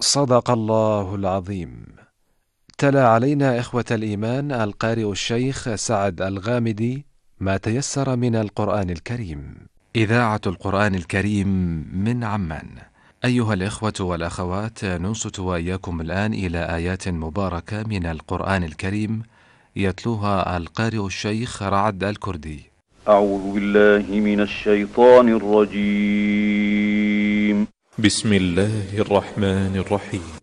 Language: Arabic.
صدق الله العظيم. تلا علينا إخوة الإيمان القارئ الشيخ سعد الغامدي ما تيسر من القرآن الكريم. إذاعة القرآن الكريم من عمان. أيها الإخوة والأخوات، ننصت وإياكم الآن إلى آيات مباركة من القرآن الكريم يتلوها القارئ الشيخ رعد الكردي. أعوذ بالله من الشيطان الرجيم. بسم الله الرحمن الرحيم.